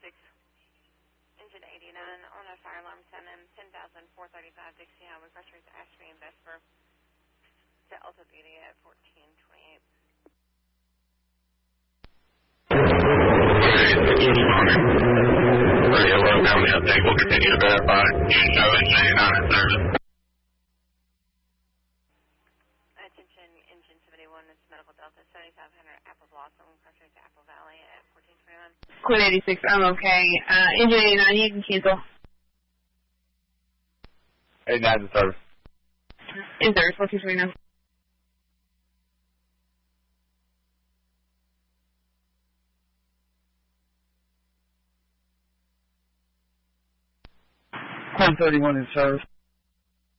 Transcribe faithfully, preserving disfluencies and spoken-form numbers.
eighty-six, engine eighty-nine, on a fire alarm sound M ten thousand four thirty-five Dixie Highway, cross streets Ashby and Vesper to Alta Beauty at fourteen twenty-eight. Radio low, family update. We'll continue to verify. You show engine eighty-nine in service. Attention, engine seventy-one, it's Medical Delta seventy-five hundred Apple Blossom, cross streets Apple Valley at fourteen twenty-one. Quinn eighty-six, I'm okay. Uh, engine eighty-nine, you can cancel. eighty-nine in service. In service, fourteen twenty-nine. Quinn thirty-one in service.